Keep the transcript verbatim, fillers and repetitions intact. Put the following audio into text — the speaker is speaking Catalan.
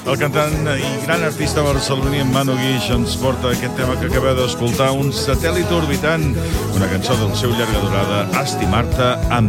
El cantant i gran artista barceloní Manu Guix ens porta aquest tema que acabeu d'escoltar, Un satèl·lit orbitant, una cançó del seu llarga durada, Estimar-te amb